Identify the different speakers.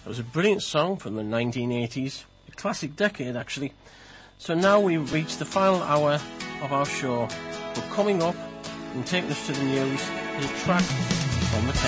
Speaker 1: It was a brilliant song from the 1980s, a classic decade actually. So now we've reached the final hour of our show. But coming up and taking us to the news is a track from the